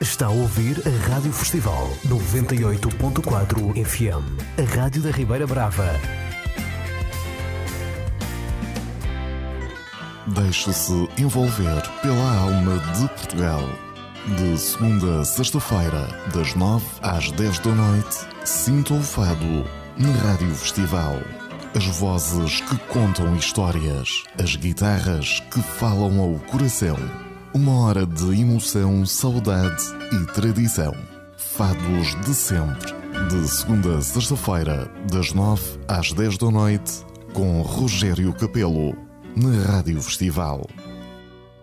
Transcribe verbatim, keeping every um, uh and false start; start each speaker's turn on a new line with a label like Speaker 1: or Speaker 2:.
Speaker 1: Está a ouvir a Rádio Festival noventa e oito ponto quatro F M, a Rádio da Ribeira Brava.
Speaker 2: Deixe-se envolver pela alma de Portugal. De segunda a sexta-feira, das nove às dez da noite, sinta o fado na Rádio Festival. As vozes que contam histórias, as guitarras que falam ao coração. Uma hora de emoção, saudade e tradição. Fados de sempre. De segunda a sexta-feira, das nove às dez da noite, com Rogério Capelo, na Rádio Festival.